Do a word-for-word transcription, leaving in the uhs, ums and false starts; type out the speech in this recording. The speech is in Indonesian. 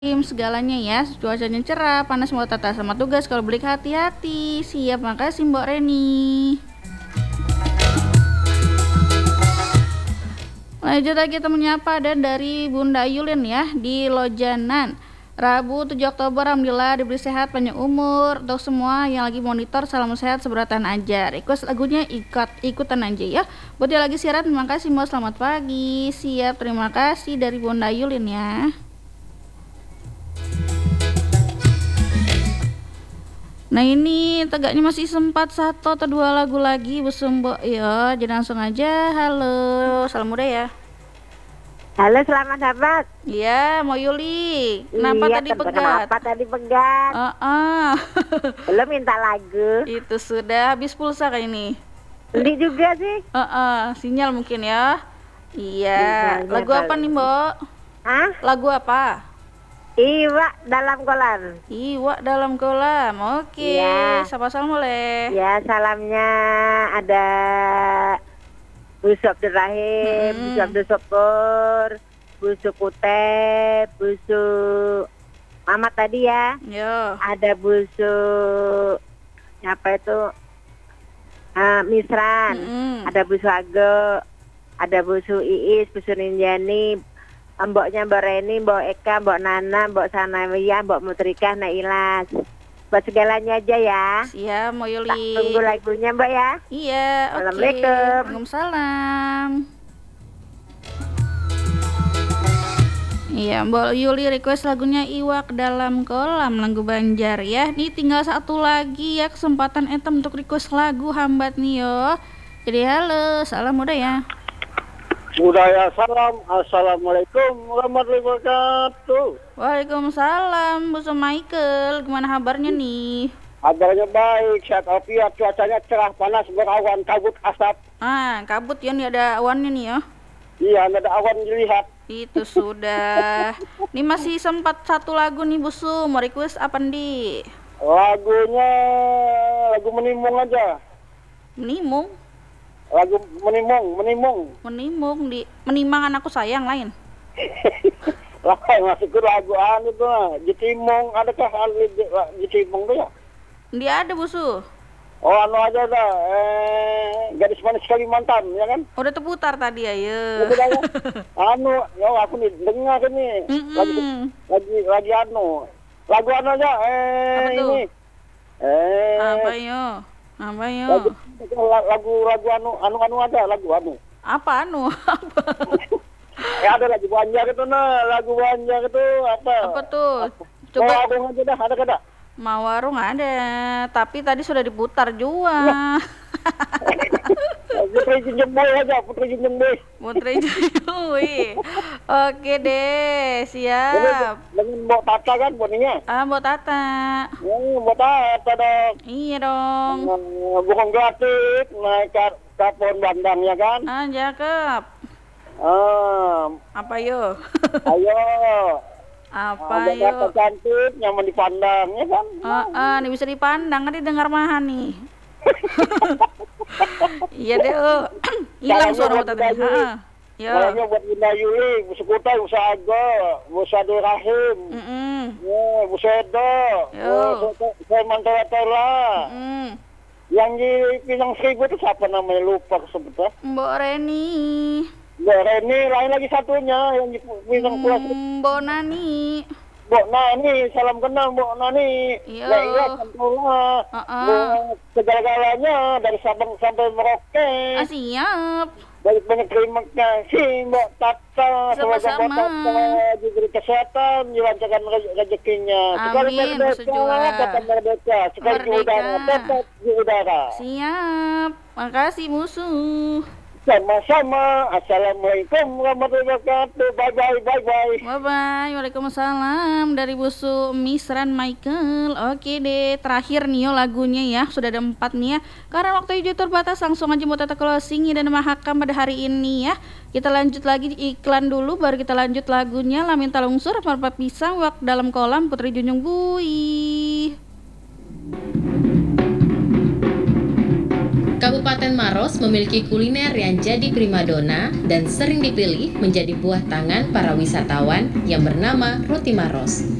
Segalanya ya, cuacanya cerah, panas mau tata sama tugas, kalau balik hati-hati. Siap, makasih Mbak Reni. Lanjut lagi kita menyapa dan dari Bunda Yulin ya di Lojanan. Rabu tujuh Oktober, alhamdulillah diberi sehat, panjang umur. Untuk semua yang lagi monitor, salam sehat seberatan aja. Request lagunya ikut ikutan aja ya. Buat yang lagi siaran, terima kasih Mbak, selamat pagi. Siap, terima kasih dari Bunda Yulin ya. Nah ini tegaknya masih sempat satu atau dua lagu lagi Busumbo ya, jadi langsung aja. Halo, salam muda ya. Halo, selamat dapat. Iya, mau Yuli. Kenapa iya, tadi pegat? Kenapa tadi pegat? Uh -uh. Belum minta lagu. Itu sudah habis pulsa kayak ini. Beli juga sih. Uh -uh. Sinyal mungkin ya. Iya. Sinyalnya lagu apa nih, Mbok? Hah? Lagu apa? Iwa dalam kolam. Iwa dalam kolam. Oke. Ya. Sapa salam boleh. Ya, salamnya ada Bu Abdul Rahim, hmm. Bu Abdul Syukur, Bu Kutep, Bu Mamat tadi ya. Yo. Ada Bu siapa itu? Uh, Misran. Hmm. Ada Bu Ago, ada Bu Iis, Bu Ninjani, Mboknya Mbak Reni, Mbok Eka, Mbok Nana, Mbok Sanawiyah, Mbok Mutrika, Nailas. Buat segalanya aja ya. Iya, mau Yuli. Tak tunggu lagunya Mbak ya. Iya, oke. Assalamualaikum. Waalaikumsalam. Iya, Mbak Yuli request lagunya Iwak dalam kolam, lagu Banjar ya. Nih tinggal satu lagi ya kesempatan entem untuk request lagu hambat nih yo. Jadi halo, salam muda ya. Budaya salam, assalamualaikum warahmatullahi wabarakatuh. Waalaikumsalam, Bu Michael, gimana kabarnya nih? Kabarnya baik, sehat afiat, cuacanya cerah, panas, berawan, kabut, asap. Ah, kabut ya nih, ada awannya nih ya? Iya, ada awan dilihat. Itu sudah. Nih masih sempat satu lagu nih Bu Su, mau request apa nih? Lagunya, lagu menimung aja. Menimung? Lagu menimung, menimung. Menimung di menimang anakku sayang lain. Lah, maksudku lagu anu tuh, Jitimung, adakah Jitimung tuh ya? Dia ada Busu. Oh, anu aja dah, eh, gadis manis Kalimantan, ya kan? Udah terputar tadi ya. Ya, anu, ya aku nih dengar ini, mm -mm. lagi lagi lagi anu, lagu anu aja, eh apa tuh? ini, eh apa yo? Apa yo? Lagu, lagu lagu anu anu anu ada lagu anu. Apa anu? Apa? Ya ada lagu Banjar itu nah, lagu Banjar itu apa? Apa tuh? Coba. Mau warung aja dah, ada kada? Mau warung ada, tapi tadi sudah diputar juga. Putri Junjung Boy aja, Putri Junjung Boy. Putri Junjung Boy. Oke deh, siap. Dengan Mbok Tata kan bonnya? Ah, Mbok Tata. Ya, Mbok Tata dong. Iya dong. Bukan gratis, naik ke pohon bandang ya kan? Ah, cakep. Ah. Apa yo? Ayo. Apa ah, yo? Cantik, nyaman dipandang ya kan? Ah, ah, nih bisa dipandang, kan didengar maha nih. Iya deh, oh. Hilang suara Mbok Tata. Heeh. Ya. Malahnya buat Bunda Yuli, Bu Sekutai, Bu Sago, Bu Sadul Rahim. Mm -mm. Ya, Bu Sedo. Saya Mantara. Mm. Yang di Pinang Seribu itu siapa namanya, lupa sebetulnya. Mbok Reni. Mbok Reni, lain lagi satunya yang di Pinang Pulau. Mbok Nani. Mbok Nani, salam kenal Mbok Nani. Iya. Ya iya, tentulah. Uh-uh. Segala-galanya dari Sabang sampai Merauke. Ah, siap. Banyak-banyak terima kasih Mbok Tata. Sama-sama. Mbok Tata diberi kesehatan, dilancarkan rezekinya. Sekali merdeka, tetap merdeka. Sekali di udara, tetap di udara. Siap. Makasih musuh. Sama-sama. Assalamualaikum warahmatullahi wabarakatuh. Bye-bye, bye-bye. Bye-bye. Waalaikumsalam. Dari Busu Misran Michael. Oke deh. Terakhir nih yo lagunya ya. Sudah ada empat nih ya. Karena waktu hijau terbatas, langsung aja mau tata closing dan mahakam pada hari ini ya. Kita lanjut lagi di iklan dulu, baru kita lanjut lagunya Lamin Talungsur, Marpat Pisang, Wak Dalam Kolam, Putri Junjung Bui. Kabupaten Kabupaten Maros memiliki kuliner yang jadi primadona dan sering dipilih menjadi buah tangan para wisatawan yang bernama roti Maros.